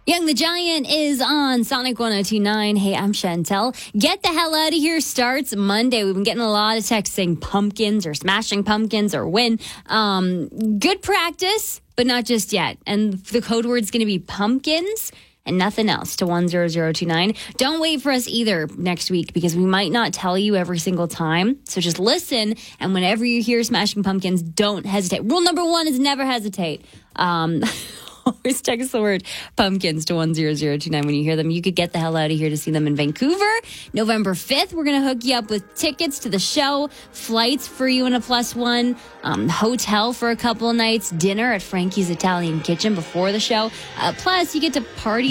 Young the Giant is on Sonic 102.9. Hey, I'm Chantel. Get the hell out of here starts Monday. We've been getting a lot of texts saying pumpkins or smashing pumpkins or win. Good practice, but not just yet. And the code word's going to be pumpkins and nothing else to 10029. Don't wait for us either next week because we might not tell you every single time. So just listen, and whenever you hear smashing pumpkins, don't hesitate. Rule number 1 is never hesitate. Always text the word pumpkins to 10029 when you hear them. You could get the hell out of here to see them in Vancouver. November 5th, we're going to hook you up with tickets to the show, flights for you and a +1, hotel for a couple of nights, dinner at Frankie's Italian Kitchen before the show. Plus, you get to party